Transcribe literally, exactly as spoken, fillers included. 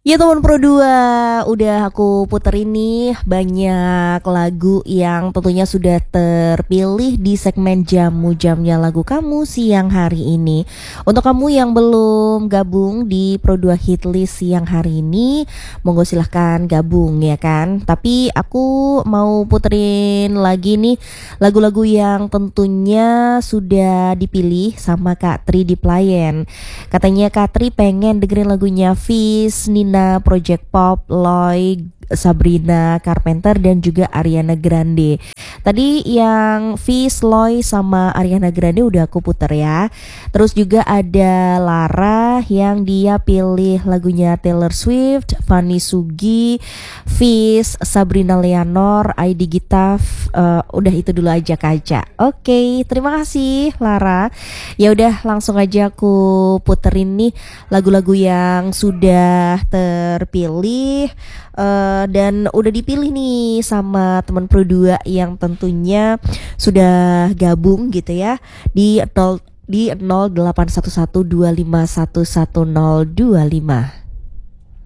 Ya teman Pro dua, udah aku puterin nih banyak lagu yang tentunya sudah terpilih di segmen Jamu Jamnya Lagu Kamu siang hari ini. Untuk kamu yang belum gabung di Pro dua Hitlist siang hari ini, monggo silahkan gabung ya kan. Tapi aku mau puterin lagi nih lagu-lagu yang tentunya sudah dipilih sama Kak Tri di Playen. Katanya Kak Tri pengen dengerin lagunya Fis, Nina Project Pop, Loy, Sabrina Carpenter dan juga Ariana Grande. Tadi yang Fis, Loy sama Ariana Grande udah aku puter ya. Terus juga ada Lara yang dia pilih lagunya Taylor Swift, Fanny Sugi, Fis, Sabrina Leonor, Aidi Gitaf. Uh, udah itu dulu aja Kaca. Oke, terima kasih Lara. Ya udah langsung aja aku puterin nih lagu-lagu yang sudah terpilih uh, dan udah dipilih nih sama teman Pro dua yang tentunya sudah gabung gitu ya di nol di nol delapan satu satu dua lima satu satu nol dua lima.